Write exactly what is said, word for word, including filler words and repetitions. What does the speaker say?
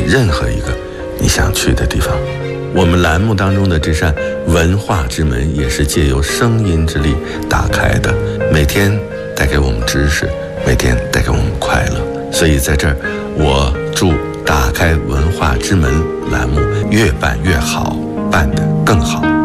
任何一个你想去的地方。我们栏目当中的这扇文化之门也是借由声音之力打开的，每天带给我们知识，每天带给我们快乐。所以在这儿，我祝打开文化之门栏目越办越好，办得更好。